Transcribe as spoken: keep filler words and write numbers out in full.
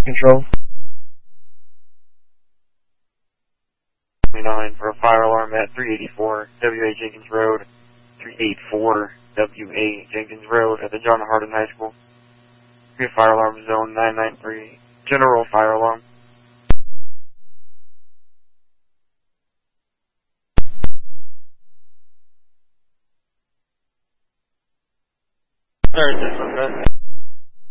Control. twenty-nine for a fire alarm at three eighty-four W A Jenkins Road, three eighty-four W A Jenkins Road at the John Hardin High School. Be fire alarm zone nine nine three, general fire alarm. Sorry, six one seven.